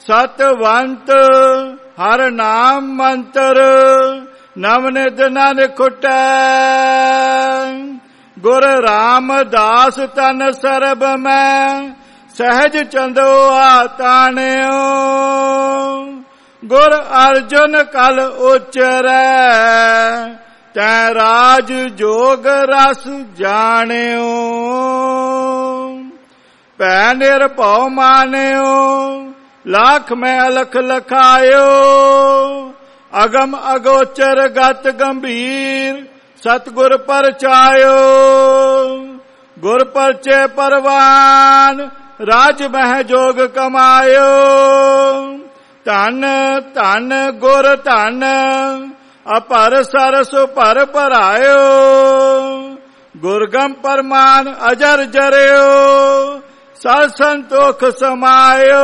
ਸਤਵੰਤ ਹਰ ਨਾਮ ਮੰਤਰ, ਨਵ ਨਿਤ ਨਨ ਖੁਟੈ। ਗੁਰ ਰਾਮਦਾਸ ਤਨ ਸਰਬ ਮੈਂ, ਸਹਿਜ ਚੰਦੋ ਆਤਾਣਿਓ। ਗੁਰ ਅਰਜੁਨ ਕਲ ਉਚਰੈ, ਤੈ ਰਾਜ ਜੋਗ ਰਸ ਜਾਣਿਓ। ਭੈ ਨਿਰਭਉ ਮਾਨਿਓ, ਲੱਖ ਮੈਂ ਅਲਖ ਲਖਾਇਓ। ਅਗਮ ਅਗੋਚਰ ਗਤ ਗੰਭੀਰ, ਸਤਿਗੁਰ ਪਰਚਾਇਓ। ਗੁਰ ਪਰਚੇ ਪਰਵਾਨ, ਰਾਜ ਮਹਿ ਜੋਗ ਕਮਾਇਓ। ਧਨ ਧਨ ਗੁਰ ਧਨ, ਅਪਰ ਸਰਸ ਭਰ ਭਰਾਇਓ। ਗੁਰਗਮ ਪਰਮਾਨ ਅਜਰ ਜਰਿਓ, ਸਤ ਸੰਤੋਖ ਸਮਾਇਓ।